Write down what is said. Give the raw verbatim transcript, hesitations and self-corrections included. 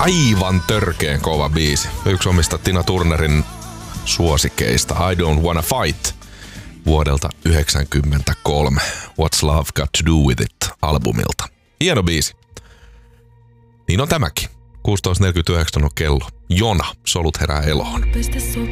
Aivan törkeen kova biisi. Yksi omista Tina Turnerin suosikeista, I Don't Wanna Fight, vuodelta yhdeksänkymmentäkolme. What's Love Got To Do With It -albumilta. Hieno biisi. Niin on tämäkin. kuusitoista neljäkymmentäyhdeksän on kello. Jona, solut herää eloon.